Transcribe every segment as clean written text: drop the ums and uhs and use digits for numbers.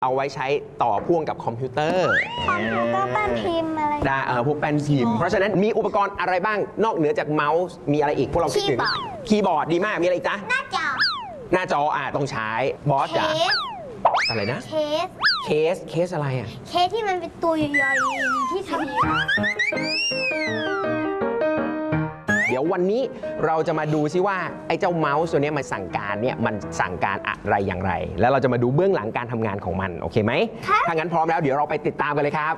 เอาไว้ใช้ต่อพ่วงกับคอมพิวเตอร์แป้นพิมพ์อะไรได้พวกแป้นพิมพ์เพราะฉะนั้นมีอุปกรณ์อะไรบ้างนอกเหนือจากเมาส์มีอะไรอีกพวกเราคิดถึงคีย์บอร์ดดีมากมีอะไรจ๊ะหน้าจอต้องใช้บอสจ๋าอะไรนะเคสอะไรอ่ะเคสที่มันเป็นตัวใหญ่ๆที่ทำเดี๋ยววันนี้เราจะมาดูซิว่าไอ้เจ้าเมาส์ตัวนี้มันสั่งการเนี่ยมันสั่งการอะไรอย่างไรแล้วเราจะมาดูเบื้องหลังการทำงานของมันโอเคไหมถ้างั้นพร้อมแล้วเดี๋ยวเราไปติดตามกันเลยครับ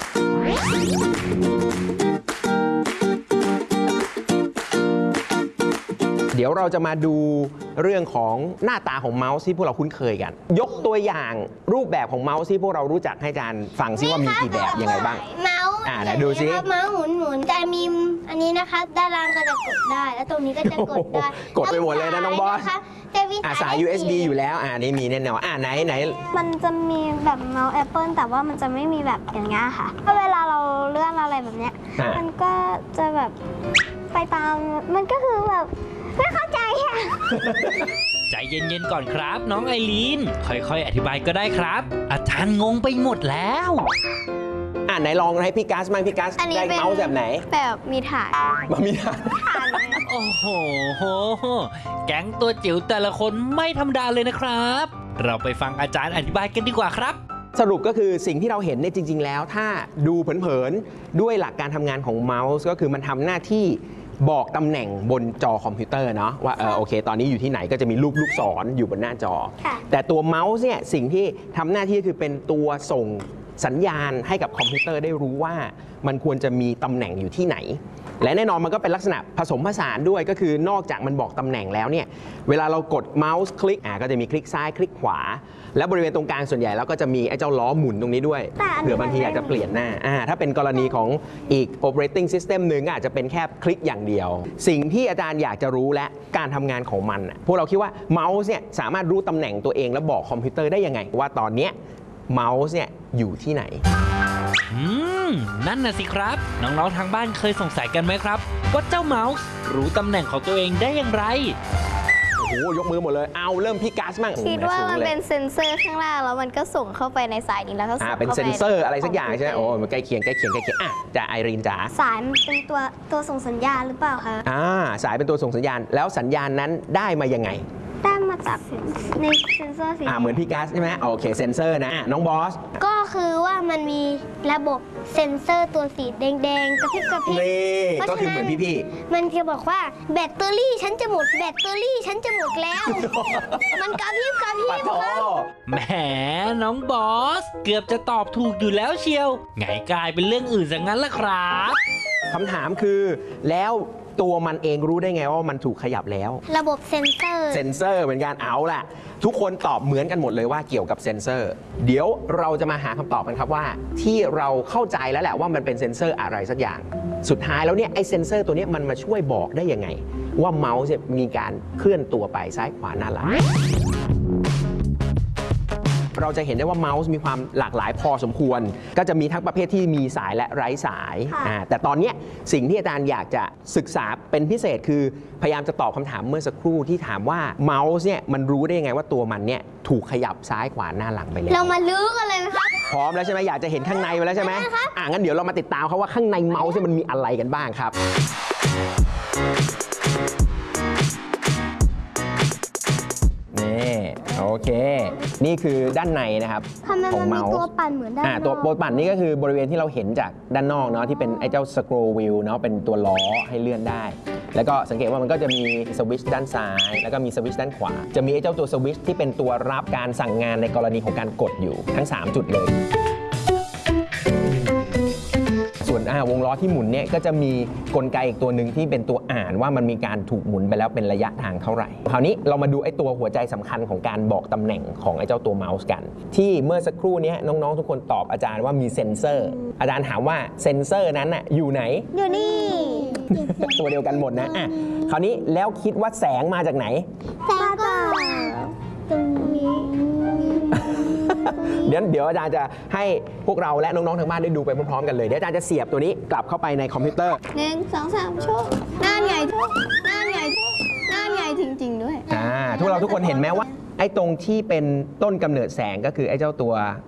เดี๋ยวเราจะมาดูเรื่องของหน้าตาของเมาส์ที่พวกเราคุ้นเคยกันยกตัวอย่างรูปแบบของเมาส์ที่พวกเรารู้จักให้อาจารย์ฟังซิว่ามีกี่แบบยังไงบ้างเมาส์ไหนดูซิเมาส์หมุนจะมีอันนี้นะคะด้านล่างก็จะกดได้แล้วตรงนี้ก็จะกดได้กดไปหมดเลยนะน้องบอสสาย USB อยู่แล้วนี่มีแน่นอนไหนมันจะมีแบบเมาส์ Apple แต่ว่ามันจะไม่มีแบบอย่างเงี้ยค่ะเวลาเราเลื่อนอะไรแบบเนี้ยมันก็จะแบบไปตามมันก็คือแบบไม่เข้าใจอ่ะใจเย็นๆก่อนครับน้องไอรีนค่อยๆอธิบายก็ได้ครับอาจารย์งงไปหมดแล้วไหนลองให้พี่กัสมั่งพี่กัสได้เมาส์แบบไหนแบบมีฐานมีฐานโอ้โหแก๊งตัวจิ๋วแต่ละคนไม่ธรรมดาเลยนะครับเราไปฟังอาจารย์อธิบายกันดีกว่าครับสรุปก็คือสิ่งที่เราเห็นเนี่ยจริงๆแล้วถ้าดูเผินๆด้วยหลักการทำงานของเมาส์ก็คือมันทำหน้าที่บอกตำแหน่งบนจอคอมพิวเตอร์เนาะว่าโอเคตอนนี้อยู่ที่ไหนก็จะมีลูกศรอยู่บนหน้าจอแต่ตัวเมาส์เนี่ยสิ่งที่ทำหน้าที่คือเป็นตัวส่งสัญญาณให้กับคอมพิวเตอร์ได้รู้ว่ามันควรจะมีตำแหน่งอยู่ที่ไหนและแน่นอนมันก็เป็นลักษณะผสมผสานด้วยก็คือนอกจากมันบอกตำแหน่งแล้วเนี่ยเวลาเรากดเมาส์คลิกก็จะมีคลิกซ้ายคลิกขวาและบริเวณตรงกลางส่วนใหญ่แล้วก็จะมีไอ้เจ้าล้อหมุนตรงนี้ด้วยเผื่อบางทีอยากจะเปลี่ยนหน้าถ้าเป็นกรณีของอีก operating system หนึ่งอาจจะเป็นแค่คลิกอย่างเดียวสิ่งที่อาจารย์อยากจะรู้และการทำงานของมันพวกเราคิดว่าเมาส์เนี่ยสามารถรู้ตำแหน่งตัวเองแล้วบอกคอมพิวเตอร์ได้ยังไงว่าตอนนี้เมาส์เนี่ยอยู่ที่ไหนนั่นน่ะสิครับน้องๆทางบ้านเคยสงสัยกันไหมครับว่าเจ้าเมาส์รู้ตำแหน่งของตัวเองได้อย่างไรโอ้โหยกมือหมดเลยเริ่มพี่กัสมั่งคิดว่ามันเป็นเซ็นเซอร์ข้างล่างแล้วมันก็ส่งเข้าไปในสายนี้แล้วก็ส่งเป็นเซ็นเซอร์อะไรสักอย่างใช่ไหมมันใกล้เคียงจะไอรีนจ๋าสายมันเป็นตัวส่งสัญญาณหรือเปล่าคะสายเป็นตัวส่งสัญญาณแล้วสัญญาณนั้นได้มายังไงได้มาจากในเซ็นเซอร์สีเหมือนพี่กัสใช่ไหมโอเคเซ็นเซอร์นะน้องบอสก็คือว่ามันมีระบบเซ็นเซอร์ตัวสีแดงๆกระพริบก็คือเหมือนพี่มันจะบอกว่าแบตเตอรี่ฉันจะหมดแล้วมันกระพริบครับแหมน้องบอสเกือบจะตอบถูกอยู่แล้วเชียวไงกลายเป็นเรื่องอื่นซะงั้นล่ะครับคำถามคือแล้วตัวมันเองรู้ได้ไงว่ามันถูกขยับแล้วระบบเซ็นเซอร์เหมือนกันเอาล่ะทุกคนตอบเหมือนกันหมดเลยว่าเกี่ยวกับเซ็นเซอร์เดี๋ยวเราจะมาหาคำตอบกันครับว่าที่เราเข้าใจแล้วแหละว่ามันเป็นเซ็นเซอร์อะไรสักอย่างสุดท้ายแล้วเนี่ยไอ้เซ็นเซอร์ตัวนี้มันมาช่วยบอกได้ยังไงว่าเมาส์มีการเคลื่อนตัวไปซ้ายขวาหน้าหลังเราจะเห็นได้ว่าเมาส์มีความหลากหลายพอสมควรก็จะมีทั้งประเภทที่มีสายและไร้สายแต่ตอนนี้สิ่งที่อาจารย์อยากจะศึกษาเป็นพิเศษคือพยายามจะตอบคำถามเมื่อสักครู่ที่ถามว่าเมาส์เนี่ยมันรู้ได้ยังไงว่าตัวมันเนี่ยถูกขยับซ้ายขวาหน้าหลังไปแล้วเรามาลื้อกันเลยไหมครับพร้อมแล้วใช่ไหมอยากจะเห็นข้างในไปแล้วใช่ไหมงั้นเดี๋ยวเรามาติดตามเขาว่าข้างในเมาส์มันมีอะไรกันบ้างครับโอเคนี่คือด้านในนะครับของเมาส์ตัวปั่นเหมือนด้านนอกตัวปั่นนี่ก็คือบริเวณที่เราเห็นจากด้านนอกเนาะที่เป็นไอ้เจ้าสครอว์วีลเนาะเป็นตัวล้อให้เลื่อนได้แล้วก็สังเกตว่ามันก็จะมีสวิตช์ด้านซ้ายแล้วก็มีสวิตช์ด้านขวาจะมีไอ้เจ้าตัวสวิตช์ที่เป็นตัวรับการสั่งงานในกรณีของการกดอยู่ทั้ง3จุดเลยวงล้อที่หมุนเนี่ยก็จะมีกลไกอีกตัวหนึ่งที่เป็นตัวอ่านว่ามันมีการถูกหมุนไปแล้วเป็นระยะทางเท่าไหร่คราวนี้เรามาดูไอ้ตัวหัวใจสำคัญของการบอกตำแหน่งของไอ้เจ้าตัวเมาส์กันที่เมื่อสักครู่นี้น้องๆทุกคนตอบอาจารย์ว่ามีเซ็นเซอร์อาจารย์ถามว่าเซ็นเซอร์นั้นน่ะอยู่ไหนอยู่นี่ตัวเดียวกันหมดนะคราวนี้แล้วคิดว่าแสงมาจากไหนแสงก็ตรงนี้เดี๋ยวอาจารย์จะให้พวกเราและน้องๆทางบ้านได้ดูไปพร้อมๆกันเลยเดี๋ยวอาจารย์จะเสียบตัวนี้กลับเข้าไปในคอมพิวเตอร์ 1 2 3โชว์หน้าใหญ่จริงๆด้วยทุกเราทุกคนเห็นไหมว่าไอ้ตรงที่เป็นต้นกำเนิดแสงก็คือไอ้เจ้าตัว